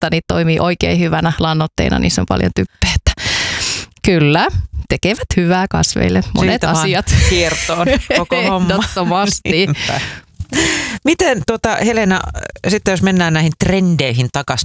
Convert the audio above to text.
vettä, niin toimii oikein hyvänä lannoitteena, niin se on paljon typpeä. Kyllä, tekevät hyvää kasveille monet siitä asiat. Kiertoon koko homma. Ehdottomasti. Miten Helena, sitten jos mennään näihin trendeihin takaisin